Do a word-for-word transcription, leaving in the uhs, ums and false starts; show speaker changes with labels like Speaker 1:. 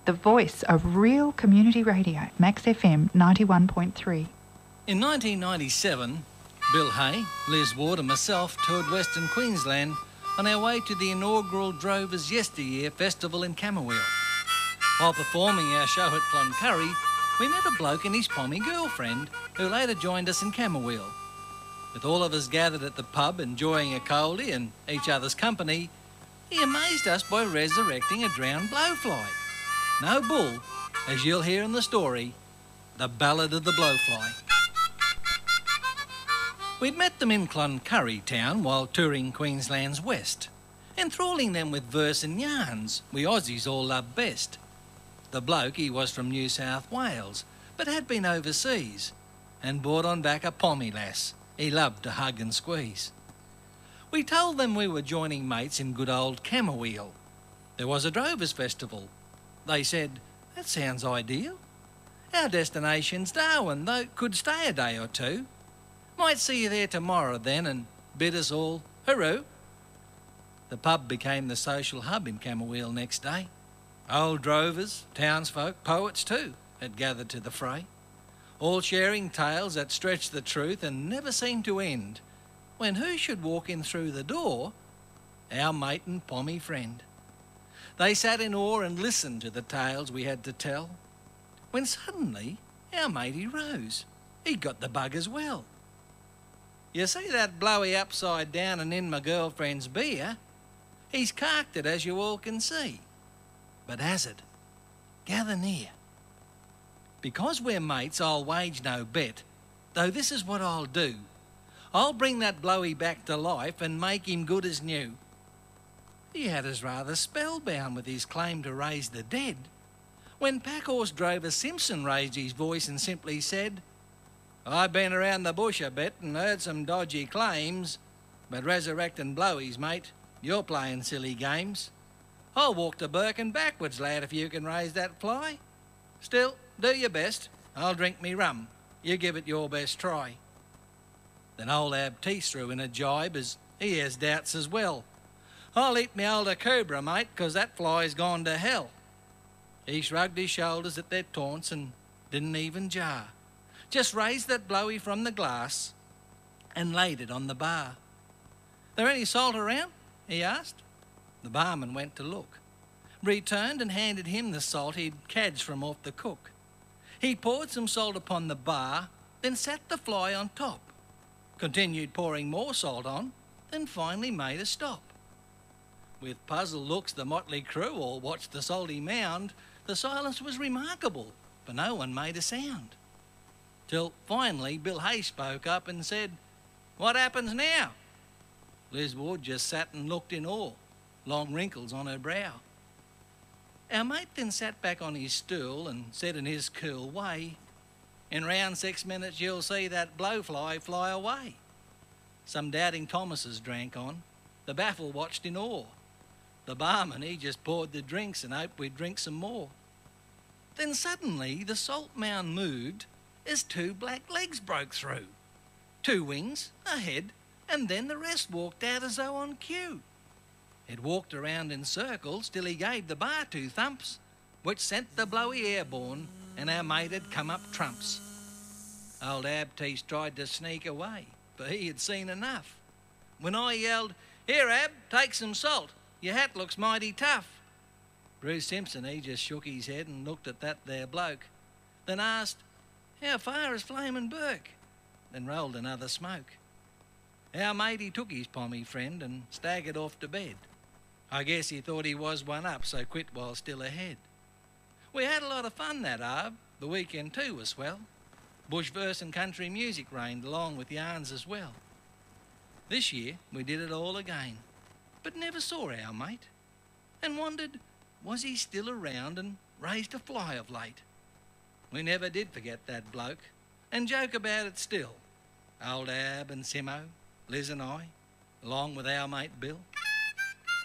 Speaker 1: the voice of real community radio, Max F M ninety-one point three.
Speaker 2: In nineteen ninety-seven, Bill Hay, Liz Ward and myself toured Western Queensland on our way to the inaugural Drovers Yesteryear Festival in Camberwell. While performing our show at Cloncurry, we met a bloke and his pommy girlfriend, who later joined us in Camberwell. With all of us gathered at the pub enjoying a coldie and each other's company, he amazed us by resurrecting a drowned blowfly. No bull, as you'll hear in the story, the Ballad of the Blowfly. We'd met them in Cloncurry town while touring Queensland's west, enthralling them with verse and yarns we Aussies all love best. The bloke, he was from New South Wales, but had been overseas, and brought on back a pommy lass he loved to hug and squeeze. We told them we were joining mates in good old Camberwell. There was a Drovers Festival. They said, that sounds ideal. Our destination's Darwin, though could stay a day or two. Might see you there tomorrow then and bid us all hooroo. The pub became the social hub in Camberwell next day. Old drovers, townsfolk, poets too, had gathered to the fray, all sharing tales that stretched the truth and never seemed to end, when who should walk in through the door? Our mate and pommy friend. They sat in awe and listened to the tales we had to tell, when suddenly our matey rose. He'd got the bug as well. You see that blowy upside down and in my girlfriend's beer? He's carked it, as you all can see. But has it? Gather near. Because we're mates, I'll wage no bet, though this is what I'll do. I'll bring that blowy back to life and make him good as new. He had us rather spellbound with his claim to raise the dead, when packhorse drover Simpson raised his voice and simply said, I've been around the bush a bit and heard some dodgy claims, but resurrecting blowies, mate, you're playing silly games. I'll walk to Birkin backwards, lad, if you can raise that fly. Still, do your best. I'll drink me rum. You give it your best try. Then old Ab Teese threw in a jibe, as he has doubts as well. I'll eat me older cobra, mate, 'cause that fly's gone to hell. He shrugged his shoulders at their taunts and didn't even jar. Just raised that blowy from the glass and laid it on the bar. There any salt around? He asked. The barman went to look, returned and handed him the salt he'd cadged from off the cook. He poured some salt upon the bar, then sat the fly on top, continued pouring more salt on, then finally made a stop. With puzzled looks the motley crew all watched the salty mound. The silence was remarkable, for no one made a sound. Till finally Bill Hay spoke up and said, What happens now? Liz Ward just sat and looked in awe, long wrinkles on her brow. Our mate then sat back on his stool and said in his cool way, In round six minutes you'll see that blowfly fly away. Some doubting Thomases drank on. The baffle watched in awe. The barman, he just poured the drinks and hoped we'd drink some more. Then suddenly the salt mound moved as two black legs broke through. Two wings, a head, and then the rest walked out as though on cue. It walked around in circles till he gave the bar two thumps, which sent the blowy airborne, and our mate had come up trumps. Old Ab Teese tried to sneak away, but he had seen enough. When I yelled, Here, Ab, take some salt. Your hat looks mighty tough. Bruce Simpson, he just shook his head and looked at that there bloke, then asked, How far is Flamin' Burke? Then rolled another smoke. Our mate, he took his pommy friend and staggered off to bed. I guess he thought he was one up, so quit while still ahead. We had a lot of fun that arb. The weekend too was swell. Bush verse and country music reigned along with yarns as well. This year we did it all again, but never saw our mate, and wondered, was he still around and raised a fly of late? We never did forget that bloke, and joke about it still. Old Ab and Simo, Liz and I, along with our mate Bill.